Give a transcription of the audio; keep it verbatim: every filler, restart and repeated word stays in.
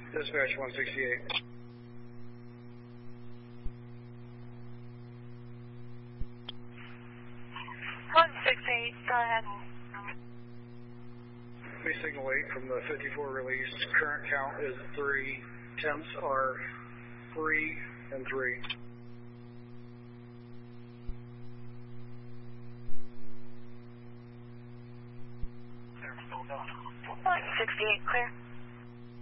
Dispatch one sixty-eight. one sixty-eight, go ahead. We signal eight from the fifty-four release. Current count is three. Temps are three and three. one sixty-eight, clear.